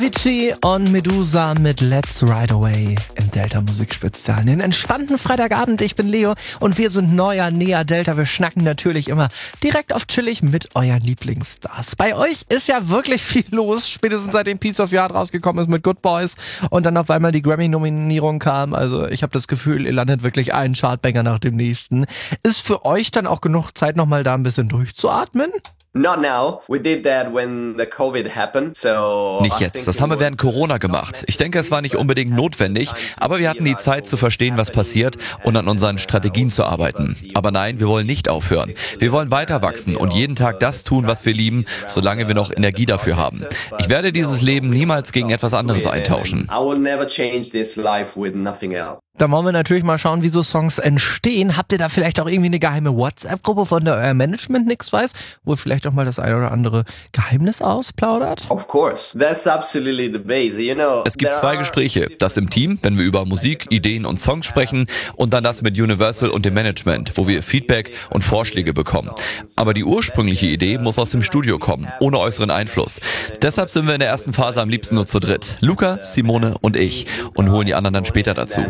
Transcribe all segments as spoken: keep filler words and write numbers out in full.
Avicii und Medusa mit Let's Ride Away im Delta Musikspezial. Einen entspannten Freitagabend, ich bin Leo und wir sind neuer Nea Delta. Wir schnacken natürlich immer direkt auf chillig mit euren Lieblingsstars. Bei euch ist ja wirklich viel los, spätestens seitdem Piece of Yard rausgekommen ist mit Good Boys und dann auf einmal die Grammy-Nominierung kam. Also ich habe das Gefühl, ihr landet wirklich einen Chartbanger nach dem nächsten. Ist für euch dann auch genug Zeit, nochmal da ein bisschen durchzuatmen? Not now. We did that when the COVID happened. So Nicht jetzt, das haben wir während Corona gemacht. Ich denke, es war nicht unbedingt notwendig, aber wir hatten die Zeit zu verstehen, was passiert und an unseren Strategien zu arbeiten. Aber nein, wir wollen nicht aufhören. Wir wollen weiter wachsen und jeden Tag das tun, was wir lieben, solange wir noch Energie dafür haben. Ich werde dieses Leben niemals gegen etwas anderes eintauschen. I will never change this life with nothing else. Da wollen wir natürlich mal schauen, wie so Songs entstehen. Habt ihr da vielleicht auch irgendwie eine geheime WhatsApp-Gruppe, von der euer Management nichts weiß, wo ihr vielleicht auch mal das eine oder andere Geheimnis ausplaudert? Of course. That's absolutely the base, you know. Es gibt zwei Gespräche. Das im Team, wenn wir über Musik, Ideen und Songs sprechen, und dann das mit Universal und dem Management, wo wir Feedback und Vorschläge bekommen. Aber die ursprüngliche Idee muss aus dem Studio kommen, ohne äußeren Einfluss. Deshalb sind wir in der ersten Phase am liebsten nur zu dritt. Luca, Simone und ich, und holen die anderen dann später dazu.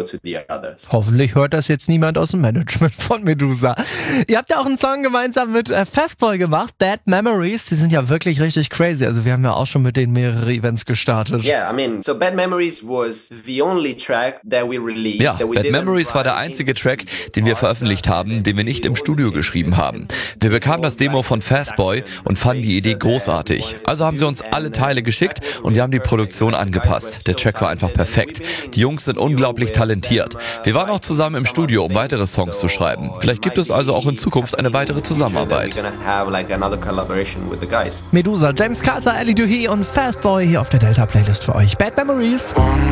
Hoffentlich hört das jetzt niemand aus dem Management von Medusa. Ihr habt ja auch einen Song gemeinsam mit äh, Fastboy gemacht, Bad Memories. Die sind ja wirklich richtig crazy. Also wir haben ja auch schon mit denen mehrere Events gestartet. Yeah, I mean, so Bad Memories was the only track that we released. Ja, Bad Memories war der einzige Track, den wir veröffentlicht haben, den wir nicht im Studio geschrieben haben. Wir bekamen das Demo von Fastboy und fanden die Idee großartig. Also haben sie uns alle Teile geschickt und wir haben die Produktion angepasst. Der Track war einfach perfekt. Die Jungs sind unglaublich talentiert. Wir waren auch zusammen im Studio, um weitere Songs zu schreiben. Vielleicht gibt es also auch in Zukunft eine weitere Zusammenarbeit. Medusa, James Carter, Ellie Duhé und Fastboy hier auf der Delta Playlist für euch. Bad Memories.